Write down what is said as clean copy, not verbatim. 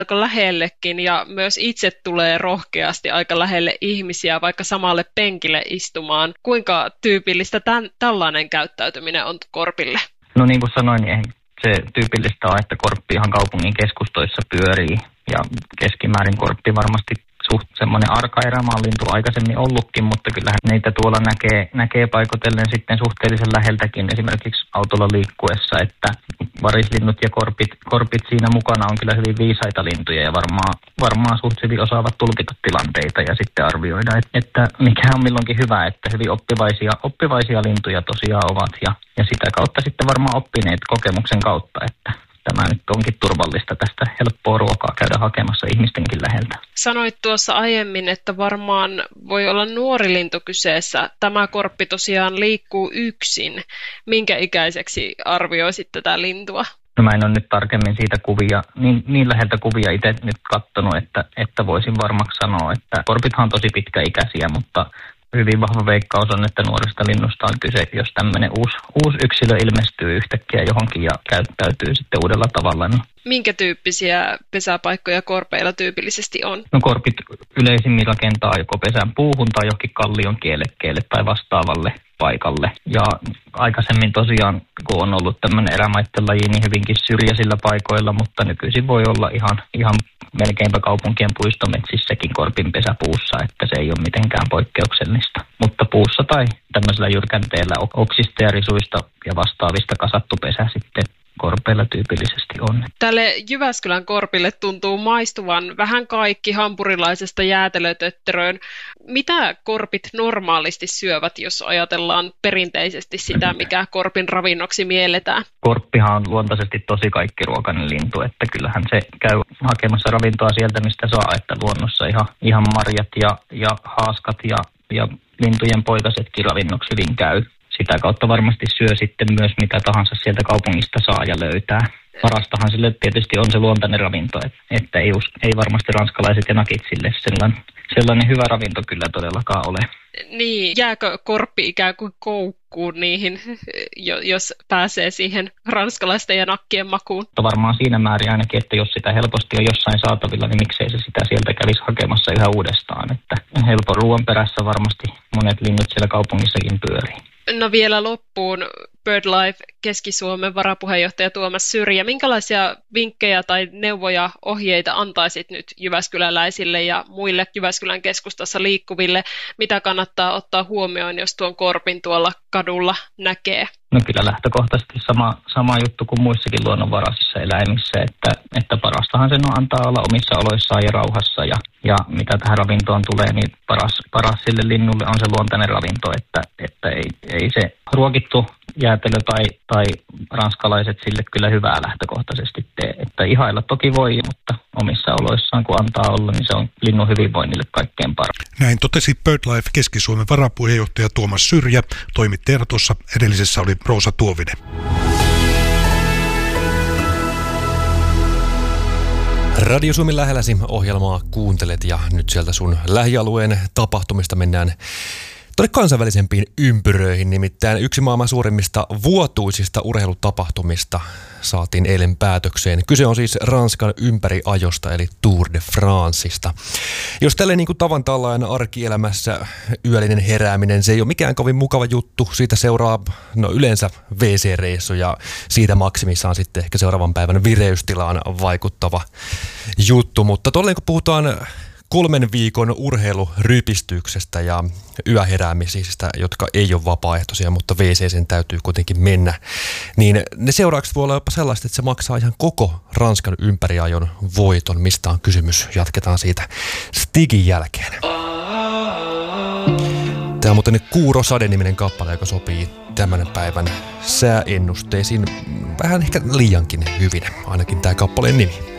aika lähellekin ja myös itse tulee rohkeasti aika lähelle ihmisiä vaikka samalle penkille istumaan. Kuinka tyypillistä tällainen käyttäytyminen on korpille? No niin kuin sanoin, niin se tyypillistä on, että korppi ihan kaupungin keskustoissa pyörii ja keskimäärin korppi varmasti suht semmoinen arka erämaalintu aikaisemmin ollutkin, mutta kyllähän niitä tuolla näkee paikotellen sitten suhteellisen läheltäkin esimerkiksi autolla liikkuessa, että varislinnut ja korpit siinä mukana on kyllä hyvin viisaita lintuja ja varmaan suht hyvin osaavat tulkita tilanteita ja sitten arvioida, että mikä on milloinkin hyvä, että hyvin oppivaisia lintuja tosiaan ovat ja sitä kautta sitten varmaan oppineet kokemuksen kautta, että tämä nyt onkin turvallista tästä helppoa ruokaa käydä hakemassa ihmistenkin läheltä. Sanoit tuossa aiemmin, että varmaan voi olla nuori lintu kyseessä. Tämä korppi tosiaan liikkuu yksin. Minkä ikäiseksi arvioisit tätä lintua? No mä en ole nyt tarkemmin siitä kuvia, niin läheltä kuvia itse nyt katsonut, että voisin varmaksi sanoa, että korpithan on tosi pitkäikäisiä, mutta hyvin vahva veikkaus on, että nuoresta linnusta on kyse, jos tämmöinen uusi yksilö ilmestyy yhtäkkiä johonkin ja käyttäytyy sitten uudella tavalla. Niin. Minkä tyyppisiä pesäpaikkoja korpeilla tyypillisesti on? No korpit yleisimmin rakentaa joko pesän puuhun tai johonkin kallion kielekkeelle tai vastaavalle paikalle. Ja aikaisemmin tosiaan, kun on ollut tämmöinen erämaitten laji, niin hyvinkin syrjäisillä paikoilla, mutta nykyisin voi olla ihan melkeinpä kaupunkien puistometsissäkin korpin pesäpuussa, että se ei ole mitenkään poikkeuksellista. Mutta puussa tai tämmöisellä jyrkänteellä oksista ja risuista ja vastaavista kasattu pesä sitten korpeilla tyypillisesti on. Tälle Jyväskylän korpille tuntuu maistuvan vähän kaikki hampurilaisesta jäätelötötteröön. Mitä korpit normaalisti syövät, jos ajatellaan perinteisesti sitä, mikä korpin ravinnoksi mielletään? Korppihan on luontaisesti tosi kaikkiruokainen lintu, että kyllähän se käy hakemassa ravintoa sieltä, mistä saa, että luonnossa ihan marjat ja haaskat ja lintujen poikasetkin ravinnoksi hyvin käy. Sitä kautta varmasti syö sitten myös mitä tahansa sieltä kaupungista saa ja löytää. Parastahan sille tietysti on se luontainen ravinto, että ei varmasti ranskalaiset ja nakit sille sellainen hyvä ravinto kyllä todellakaan ole. Niin, jääkö korppi ikään kuin koukkuun niihin, jos pääsee siihen ranskalaisten ja nakkien makuun? Varmaan siinä määrin ainakin, että jos sitä helposti on jossain saatavilla, niin miksei se sitä sieltä kävisi hakemassa yhä uudestaan. Että helpon ruoan perässä varmasti monet linnut siellä kaupungissakin pyörii. No vielä loppuun BirdLife Keski-Suomen varapuheenjohtaja Tuomas Syrjä. Minkälaisia vinkkejä tai neuvoja, ohjeita antaisit nyt jyväskyläläisille ja muille Jyväskylän keskustassa liikkuville? Mitä kannattaa ottaa huomioon, jos tuon korpin tuolla kadulla näkee? No kyllä lähtökohtaisesti sama juttu kuin muissakin luonnonvaraisissa eläimissä, että parastahan sen on antaa olla omissa oloissaan ja rauhassa ja mitä tähän ravintoon tulee, niin paras sille linnulle on se luontainen ravinto, että ei se ruokittu jäätelö tai ranskalaiset sille kyllä hyvää lähtökohtaisesti tee. Että ihailla toki voi, mutta omissa oloissaan kun antaa olla, niin se on linnun hyvinvoinnille kaikkein paras. Näin totesi BirdLife Keski-Suomen varapuheenjohtaja Tuomas Syrjä. Toimittajana tuossa edellisessä oli Roosa Tuovinen. Radio Suomi lähelläsi ohjelmaa kuuntelet ja nyt sieltä sun lähialueen tapahtumista mennään tuonne kansainvälisempiin ympyröihin, nimittäin yksi maailman suurimmista vuotuisista urheilutapahtumista saatiin eilen päätökseen. Kyse on siis Ranskan ympäriajosta eli Tour de Franceista. Jos tälleen niin kuin tavan tallain arkielämässä yöllinen herääminen, se ei ole mikään kovin mukava juttu. Siitä seuraa yleensä WC-reissu ja siitä maksimissaan sitten ehkä seuraavan päivän vireystilaan vaikuttava juttu. Mutta tolleen kun puhutaan 3 viikon urheilurypistyksestä ja yöheräämisistä, jotka ei ole vapaaehtoisia, mutta WC:n täytyy kuitenkin mennä, niin ne seuraukset voi olla jopa sellaiset, että se maksaa ihan koko Ranskan ympäriajon voiton. Mistä on kysymys? Jatketaan siitä Stigin jälkeen. Tämä on muuten Kuurosade-niminen kappale, joka sopii tämän päivän sääennusteisiin vähän ehkä liiankin hyvin, ainakin tämä kappaleen nimi.